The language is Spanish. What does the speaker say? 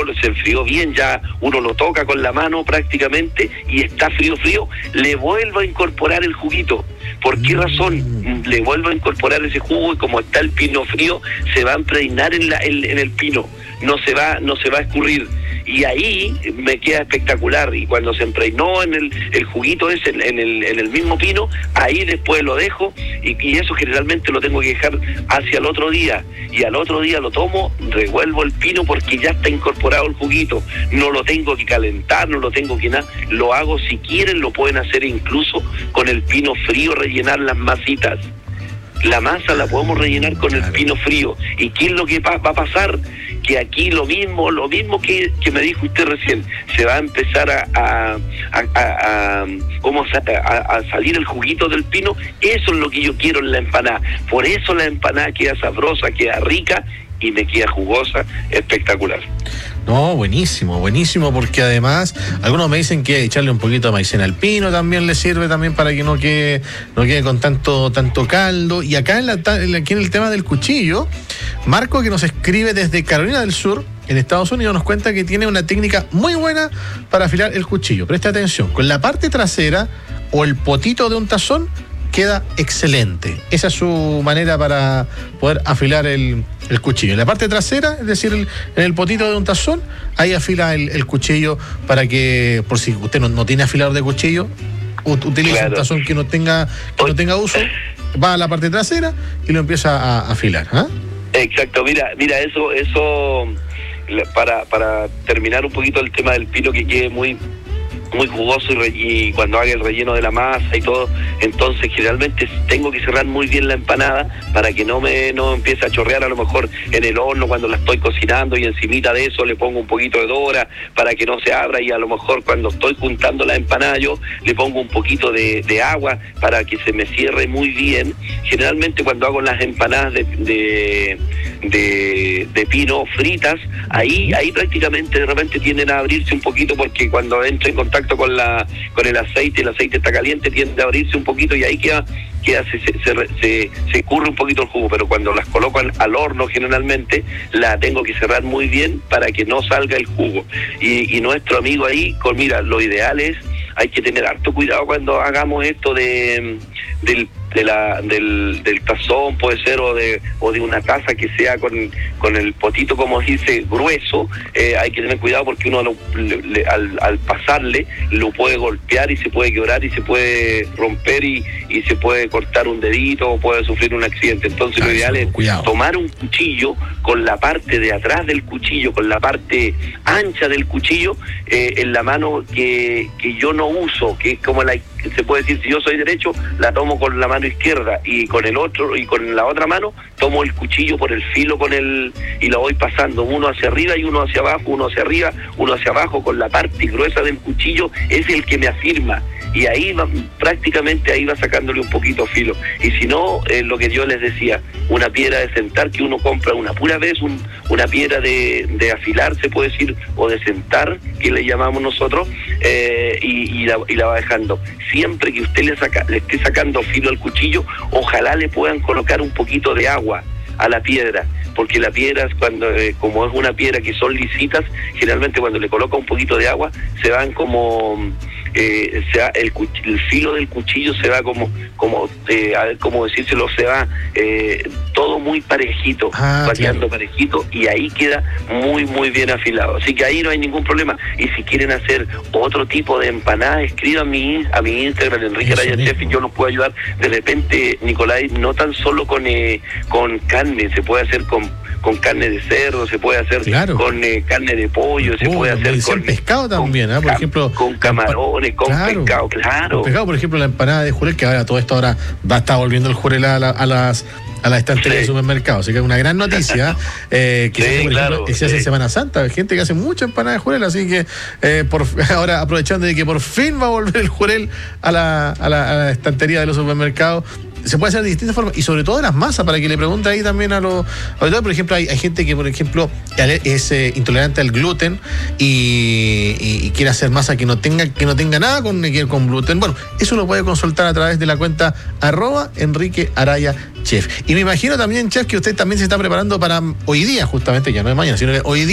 se enfrió bien, ya uno lo toca con la mano prácticamente y está frío, le vuelvo a incorporar el juguito. ¿Por qué razón? Le vuelvo a incorporar ese jugo y como está el pino frío, se va a impregnar en el pino, no se va a escurrir. Y ahí me queda espectacular, y cuando se impregnó en el juguito ese en el mismo pino, ahí después lo dejo, y eso generalmente lo tengo que dejar hacia el otro día, y al otro día lo tomo, revuelvo el pino porque ya está incorporado el juguito, no lo tengo que calentar, no lo tengo que nada, lo hago, si quieren lo pueden hacer incluso con el pino frío, rellenar las masitas. La masa la podemos rellenar con el pino frío. ¿Y qué es lo que va a pasar? Que aquí lo mismo que me dijo usted recién, se va a empezar a salir el juguito del pino. Eso es lo que yo quiero en la empanada. Por eso la empanada queda sabrosa, queda rica y me queda jugosa, espectacular. No, buenísimo, porque además algunos me dicen que echarle un poquito de maicena al pino también le sirve también para que no quede con tanto caldo. Y acá aquí en el tema del cuchillo, Marco, que nos escribe desde Carolina del Sur, en Estados Unidos, nos cuenta que tiene una técnica muy buena para afilar el cuchillo. Presta atención, con la parte trasera o el potito de un tazón queda excelente. Esa es su manera para poder afilar el cuchillo. En la parte trasera, es decir, en el potito de un tazón, ahí afila el cuchillo para que, por si usted no tiene afilador de cuchillo, utiliza un tazón que no tenga uso, va a la parte trasera y lo empieza a afilar. Exacto, mira, eso para terminar un poquito el tema del pino, que quede muy jugoso y cuando haga el relleno de la masa y todo, entonces generalmente tengo que cerrar muy bien la empanada para que no empiece a chorrear a lo mejor en el horno cuando la estoy cocinando, y encimita de eso le pongo un poquito de dora para que no se abra, y a lo mejor cuando estoy juntando la empanada yo le pongo un poquito de agua para que se me cierre muy bien. Generalmente cuando hago las empanadas de pino fritas, ahí prácticamente de repente tienden a abrirse un poquito, porque cuando entro en contacto con el aceite está caliente, tiende a abrirse un poquito y ahí se escurre un poquito el jugo. Pero cuando las coloco al horno, generalmente la tengo que cerrar muy bien para que no salga el jugo. Y nuestro amigo ahí, mira, lo ideal es, hay que tener harto cuidado cuando hagamos esto del tazón, puede ser, o de una taza que sea con el potito, como dice, grueso. Hay que tener cuidado porque uno al pasarle lo puede golpear y se puede quebrar y se puede romper y se puede cortar un dedito o puede sufrir un accidente. Entonces lo ideal es tomar un cuchillo con la parte de atrás del cuchillo, con la parte ancha del cuchillo, en la mano que yo no uso, que es como se puede decir, si yo soy derecho, la tomo con la mano izquierda, y con la otra mano tomo el cuchillo por el filo y lo voy pasando uno hacia arriba y uno hacia abajo, uno hacia arriba, uno hacia abajo, con la parte gruesa del cuchillo es el que me afirma, y ahí prácticamente ahí va sacándole un poquito filo. Y si no, lo que yo les decía, una piedra de sentar que uno compra una pura vez, una piedra de afilar, se puede decir, o de sentar, que le llamamos nosotros, y la va dejando. Siempre que usted le esté sacando filo al cuchillo, ojalá le puedan colocar un poquito de agua a la piedra, porque la piedra, como es una piedra que son lisitas, generalmente cuando le coloca un poquito de agua se van como el filo del cuchillo se va como a ver cómo decírselo, se va todo muy parejito, variando parejito, y ahí queda muy muy bien afilado. Así que ahí no hay ningún problema. Y si quieren hacer otro tipo de empanada, escriban a mi Instagram, Enrique Araya Chef, y yo los puedo ayudar. De repente, Nicolás, no tan solo con carne, se puede hacer con carne de cerdo, se puede hacer con carne de pollo, se puede hacer con pescado también, por ejemplo, con camarones, con pescado, claro. Con pescado, por ejemplo, la empanada de jurel, que ahora todo esto va a estar volviendo el jurel a las estanterías de supermercados. Así que es una gran noticia que se hace en Semana Santa. Hay gente que hace mucha empanada de jurel, así que ahora, aprovechando de que por fin va a volver el jurel a la estantería de los supermercados, se puede hacer de distintas formas, y sobre todo las masas, para que le pregunte ahí también por ejemplo, hay gente que, por ejemplo, es intolerante al gluten y quiere hacer masa que no tenga nada con gluten. Bueno, eso lo puede consultar a través de la cuenta @Enrique Araya Chef. Y me imagino también, Chef, que usted también se está preparando para hoy día, justamente, ya no es mañana, sino hoy día,